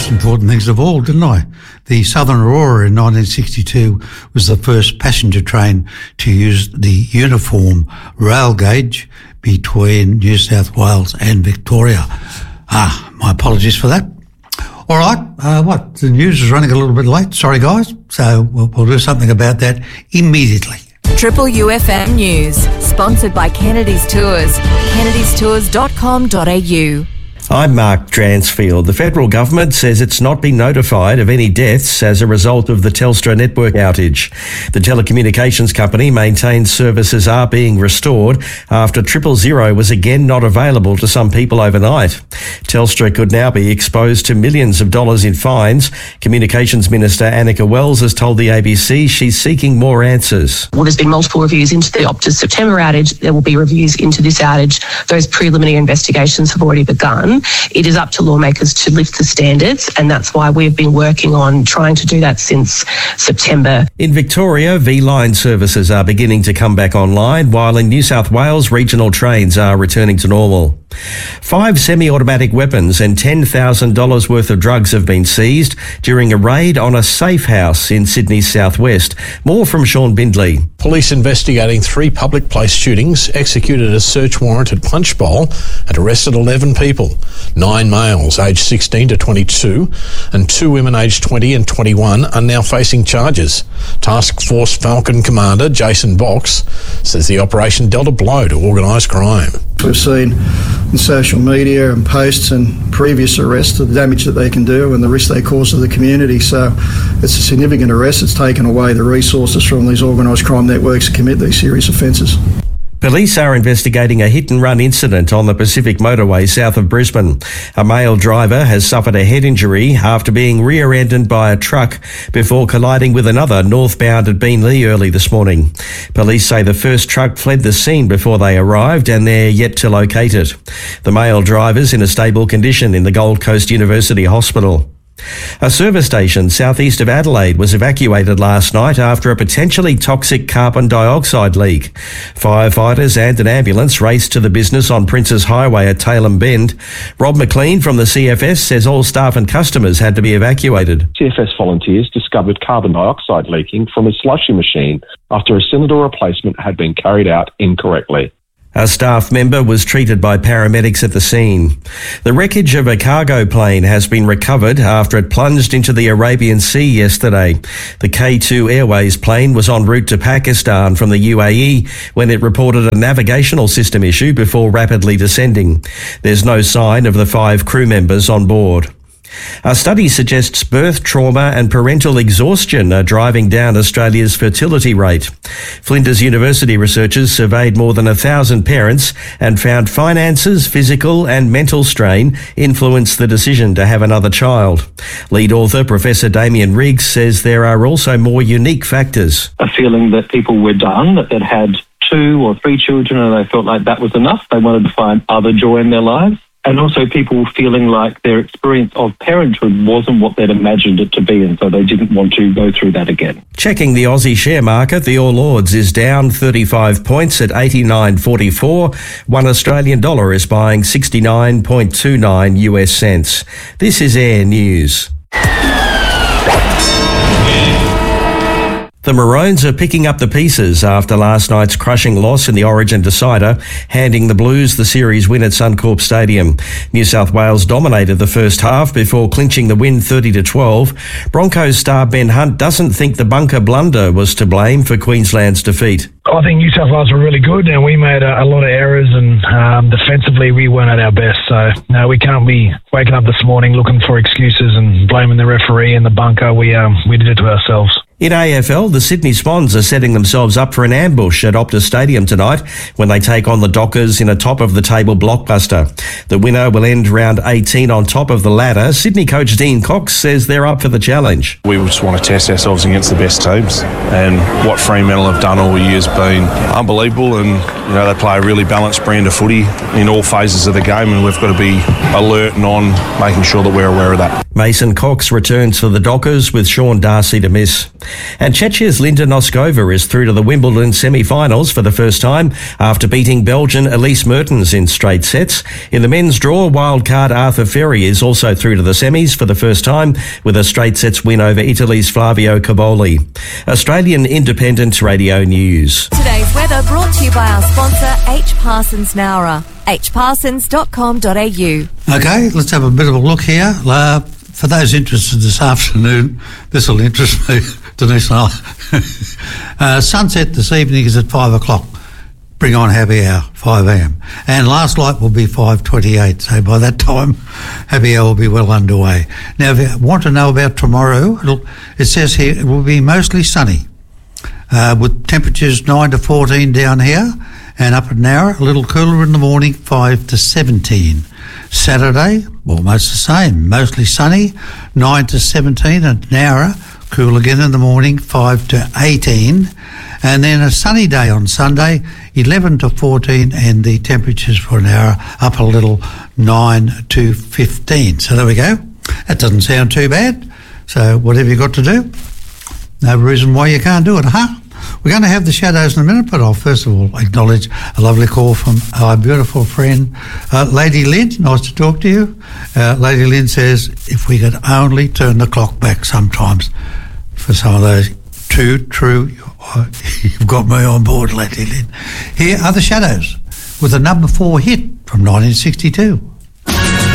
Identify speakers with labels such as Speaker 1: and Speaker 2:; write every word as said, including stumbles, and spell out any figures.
Speaker 1: most important things of all, didn't I? The Southern Aurora in nineteen sixty-two was the first passenger train to use the uniform rail gauge between New South Wales and Victoria. Ah, my apologies for that. All right, uh, what? The news is running a little bit late. Sorry, guys. So we'll, we'll do something about that immediately.
Speaker 2: Triple U F M News, sponsored by Kennedy's Tours. kennedys tours dot com dot a u.
Speaker 3: I'm Mark Dransfield. The federal government says it's not been notified of any deaths as a result of the Telstra network outage. The telecommunications company maintains services are being restored after triple zero was again not available to some people overnight. Telstra could now be exposed to millions of dollars in fines. Communications Minister Annika Wells has told the A B C she's seeking more answers.
Speaker 4: Well, there's been multiple reviews into the Optus September outage. There will be reviews into this outage. Those preliminary investigations have already begun. It is up to lawmakers to lift the standards, and that's why we've been working on trying to do that since September.
Speaker 3: In Victoria, V-Line services are beginning to come back online, while in New South Wales, regional trains are returning to normal. Five semi-automatic weapons and ten thousand dollars worth of drugs have been seized during a raid on a safe house in Sydney's southwest. More from Sean Bindley.
Speaker 5: Police investigating three public place shootings executed a search warrant at Punchbowl and arrested eleven people. Nine males aged sixteen to twenty-two and two women aged twenty and twenty-one are now facing charges. Task Force Falcon Commander Jason Box says the operation dealt a blow to organised crime.
Speaker 6: We've seen in social media and posts and previous arrests the damage that they can do and the risk they cause to the community. So it's a significant arrest. It's taken away the resources from these organised crime networks to commit these serious offences.
Speaker 3: Police are investigating a hit-and-run incident on the Pacific Motorway south of Brisbane. A male driver has suffered a head injury after being rear-ended by a truck before colliding with another northbound at Beenleigh early this morning. Police say the first truck fled the scene before they arrived and they're yet to locate it. The male driver's in a stable condition in the Gold Coast University Hospital. A service station southeast of Adelaide was evacuated last night after a potentially toxic carbon dioxide leak. Firefighters and an ambulance raced to the business on Princes Highway at Tailem Bend. Rob McLean from the C F S says all staff and customers had to be evacuated.
Speaker 7: C F S volunteers discovered carbon dioxide leaking from a slushy machine after a cylinder replacement had been carried out incorrectly.
Speaker 3: A staff member was treated by paramedics at the scene. The wreckage of a cargo plane has been recovered after it plunged into the Arabian Sea yesterday. The K two Airways plane was en route to Pakistan from the U A E when it reported a navigational system issue before rapidly descending. There's no sign of the five crew members on board. A study suggests birth trauma and parental exhaustion are driving down Australia's fertility rate. Flinders University researchers surveyed more than a thousand parents and found finances, physical and mental strain influence the decision to have another child. Lead author Professor Damien Riggs says there are also more unique factors.
Speaker 8: A feeling that people were done, that they'd had two or three children and they felt like that was enough. They wanted to find other joy in their lives. And also people feeling like their experience of parenthood wasn't what they'd imagined it to be, and so they didn't want to go through that again.
Speaker 3: Checking the Aussie share market, the All Ords is down thirty-five points at eighty-nine forty-four. One Australian dollar is buying sixty-nine point two nine U S cents. This is Air News. The Maroons are picking up the pieces after last night's crushing loss in the Origin decider, handing the Blues the series win at Suncorp Stadium. New South Wales dominated the first half before clinching the win thirty to twelve. Broncos star Ben Hunt doesn't think the bunker blunder was to blame for Queensland's defeat.
Speaker 9: I think New South Wales were really good and we made a, a lot of errors, and um, defensively we weren't at our best. So no, we can't be waking up this morning looking for excuses and blaming the referee and the bunker. We um, we did it to ourselves.
Speaker 3: In A F L, the Sydney Swans are setting themselves up for an ambush at Optus Stadium tonight when they take on the Dockers in a top-of-the-table blockbuster. The winner will end round eighteen on top of the ladder. Sydney coach Dean Cox says they're up for the challenge.
Speaker 10: We just want to test ourselves against the best teams, and what Fremantle have done all year has been unbelievable, and you know they play a really balanced brand of footy in all phases of the game, and we've got to be alert and on making sure that we're aware of that.
Speaker 3: Mason Cox returns for the Dockers with Sean Darcy to miss. And Czechia's Linda Noskova is through to the Wimbledon semi-finals for the first time after beating Belgian Elise Mertens in straight sets. In the men's draw, wildcard Arthur Ferry is also through to the semis for the first time with a straight sets win over Italy's Flavio Caboli. Australian Independent Radio News.
Speaker 2: Today's weather brought to you by our sponsor, H. Parsons Nowra. h parsons dot com dot a u.
Speaker 1: Okay, let's have a bit of a look here. Uh, for those interested this afternoon, this will interest me, Denise and I. uh, sunset this evening is at five o'clock. Bring on happy hour, five a m. And last light will be five twenty-eight, so by that time, happy hour will be well underway. Now, if you want to know about tomorrow, it'll, it says here it will be mostly sunny, uh, with temperatures nine to fourteen down here, and up at Nowra, a little cooler in the morning, five to seventeen. Saturday, almost the same, mostly sunny, nine to seventeen at Nowra, cool again in the morning, five to eighteen. And then a sunny day on Sunday, eleven to fourteen, and the temperatures for an hour up a little, nine to fifteen. So there we go. That doesn't sound too bad. So whatever you got to do, no reason why you can't do it, huh? We're going to have the shadows in a minute, but I'll first of all acknowledge a lovely call from our beautiful friend, uh, Lady Lynn. Nice to talk to you. Uh, Lady Lynn says, if we could only turn the clock back sometimes for some of those. Too true. You've got me on board, Lady Lynn. Here are the shadows with a number four hit from nineteen sixty-two.